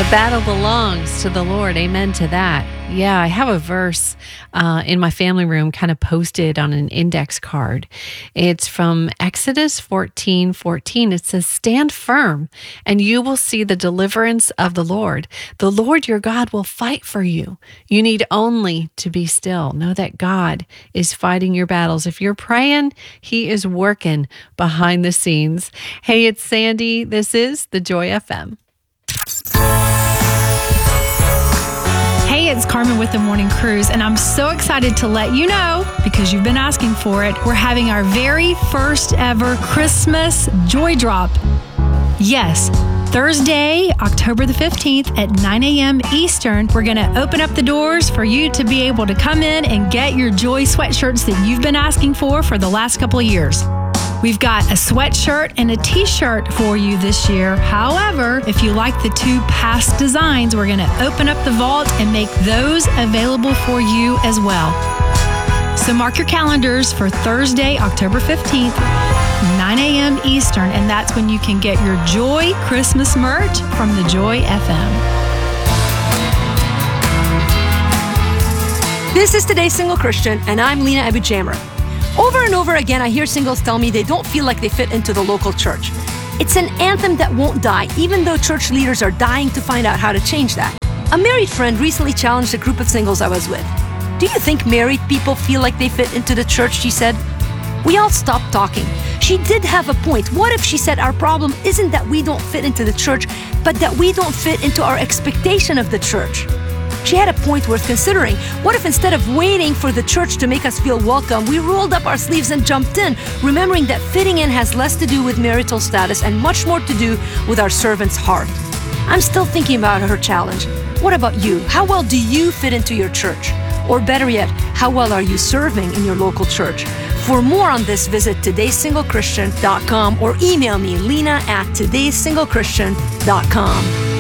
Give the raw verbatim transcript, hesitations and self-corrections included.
The battle belongs to the Lord. Amen to that. Yeah, I have a verse uh, in my family room kind of posted on an index card. It's from Exodus fourteen fourteen. It says, "Stand firm, and you will see the deliverance of the Lord. The Lord your God will fight for you. You need only to be still. Know that God is fighting your battles. If you're praying, He is working behind the scenes." Hey, it's Sandy. This is the Joy F M. Hey, it's Carmen with the Morning Cruise, and I'm so excited to let you know, because you've been asking for it, we're having our very first ever Christmas Joy Drop. Yes, Thursday, October the fifteenth at nine a.m. Eastern, we're going to open up the doors for you to be able to come in and get your Joy sweatshirts that you've been asking for for the last couple of years. We've got a sweatshirt and a t-shirt for you this year. However, if you like the two past designs, we're going to open up the vault and make those available for you as well. So mark your calendars for Thursday, October fifteenth, nine a.m. Eastern, and that's when you can get your Joy Christmas merch from the Joy F M. This is Today's Single Christian, and I'm Lena Abu-Jamra. Over and over again, I hear singles tell me they don't feel like they fit into the local church. It's an anthem that won't die, even though church leaders are dying to find out how to change that. A married friend recently challenged a group of singles I was with. "Do you think married people feel like they fit into the church?" she said. We all stopped talking. She did have a point. What if she said our problem isn't that we don't fit into the church, but that we don't fit into our expectation of the church? She had a point worth considering. What if instead of waiting for the church to make us feel welcome, we rolled up our sleeves and jumped in, remembering that fitting in has less to do with marital status and much more to do with our servant's heart? I'm still thinking about her challenge. What about you? How well do you fit into your church? Or better yet, how well are you serving in your local church? For more on this, visit todays single christian dot com or email me, Lena at todays single christian dot com.